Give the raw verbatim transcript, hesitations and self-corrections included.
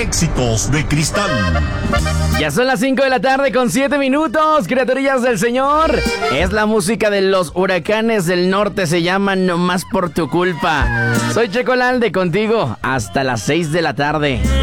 Éxitos de Cristal. Ya son las cinco de la tarde con siete minutos, criaturillas del Señor. Es la música de los huracanes del norte, se llaman Nomás por tu culpa. Soy Checo Lalde contigo hasta las seis de la tarde.